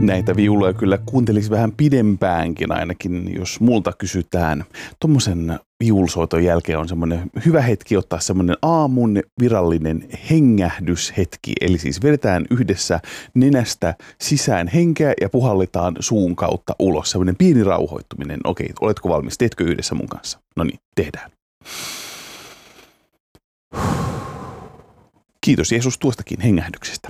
Näitä viuluja kyllä kuuntelisi vähän pidempäänkin ainakin, jos multa kysytään. Tuommoisen viulusoiton jälkeen on semmoinen hyvä hetki ottaa semmoinen aamun virallinen hengähdyshetki. Eli siis vedetään yhdessä nenästä sisään henkeä ja puhalletaan suun kautta ulos. Semmoinen pieni rauhoittuminen. Okei, oletko valmis? Teetkö yhdessä mun kanssa? No niin, tehdään. Kiitos Jeesus tuostakin hengähdyksestä.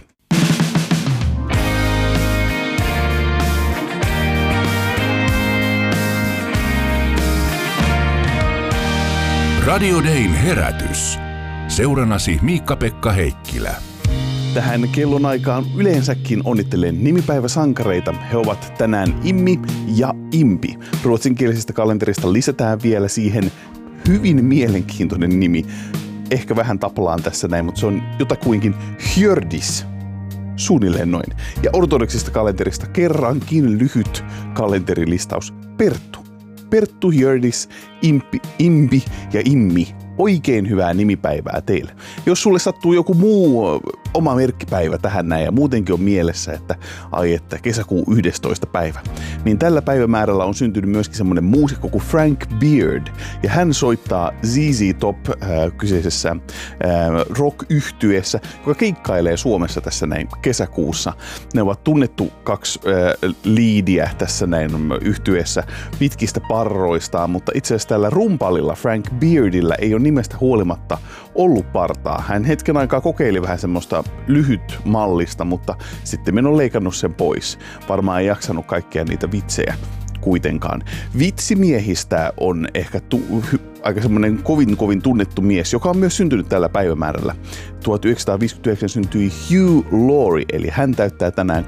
Radio Dayn herätys. Seurannasi Miikka-Pekka Heikkilä. Tähän kellonaikaan yleensäkin onnittelen nimipäiväsankareita. He ovat tänään Immi ja Impi. Ruotsinkielisestä kalenterista lisätään vielä siihen hyvin mielenkiintoinen nimi. Ehkä vähän taplaan tässä näin, mutta se on jotakuinkin Hjördis. Suunnilleen noin. Ja ortodoksista kalenterista kerrankin lyhyt kalenterilistaus. Perttu, Hjördis, Impi ja Immi. Oikein hyvää nimipäivää teille. Jos sulle sattuu joku muu oma merkkipäivä tähän näin ja muutenkin on mielessä, että kesäkuun 11. päivä, niin tällä päivämäärällä on syntynyt myöskin semmoinen muusikko kuin Frank Beard. Ja hän soittaa ZZ Top kyseisessä rock-yhtyeessä, joka keikkailee Suomessa tässä näin kesäkuussa. Ne ovat tunnettu kaksi liidiä tässä näin yhtyeessä pitkistä parroistaan, mutta itse asiassa tällä rumpalilla Frank Beardillä ei ole nimestä huolimatta ollut partaa. Hän hetken aikaa kokeili vähän semmoista lyhyt mallista, mutta sitten minä on leikannut sen pois. Varmaan ei jaksanut kaikkia niitä vitsejä kuitenkaan. Vitsimiehistä on ehkä aika semmoinen kovin tunnettu mies, joka on myös syntynyt tällä päivämäärällä. 1959 syntyi Hugh Laurie, eli hän täyttää tänään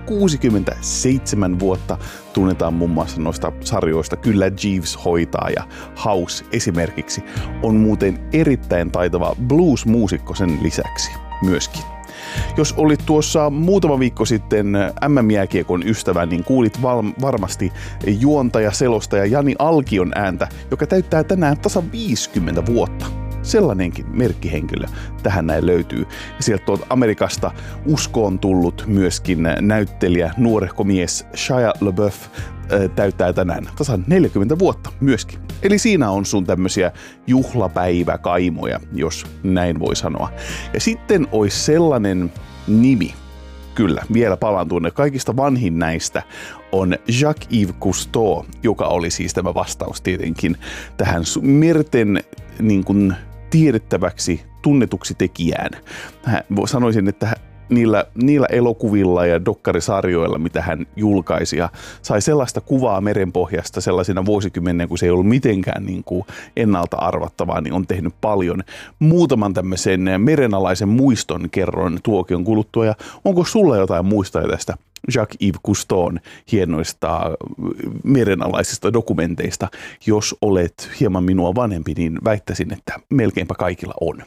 67 vuotta. Tunnetaan muun muassa noista sarjoista Kyllä Jeeves hoitaa ja House esimerkiksi. On muuten erittäin taitava blues-muusikko sen lisäksi myöskin. Jos olit tuossa muutama viikko sitten MM-jääkiekon ystävä, niin kuulit varmasti juontaja, selostaja Jani Alkion ääntä, joka täyttää tänään tasan 50 vuotta. Sellainenkin merkkihenkilö tähän näin löytyy. Ja sieltä tuolta Amerikasta uskoon tullut myöskin näyttelijä, nuorehko mies Shia LaBeouf täyttää tänään tasan 40 vuotta myöskin. Eli siinä on sun tämmöisiä juhlapäiväkaimoja, jos näin voi sanoa. Ja sitten olisi sellainen nimi, kyllä, vielä palaan tuonne. Kaikista vanhin näistä on Jacques-Yves Cousteau, joka oli siis tämä vastaus tietenkin tähän merten niin kuin tiedettäväksi tunnetuksi tekijään. Sanoisin, että niillä elokuvilla ja dokkarisarjoilla, mitä hän julkaisi ja sai sellaista kuvaa merenpohjasta sellaisina vuosikymmenen, kun se ei ollut mitenkään niin kuin ennalta arvattavaa, niin on tehnyt paljon. Muutaman tämmöisen merenalaisen muiston kerron tuokion kuluttua. Ja onko sulla jotain muistoja tästä Jacques-Yves Cousteaun hienoista merenalaisista dokumenteista? Jos olet hieman minua vanhempi, niin väittäisin, että melkeinpä kaikilla on.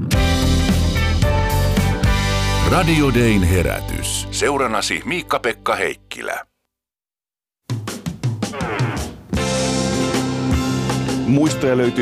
Radio Dayn herätys. Seurannasi Miikka-Pekka Heikkilä. Muistoja löytyy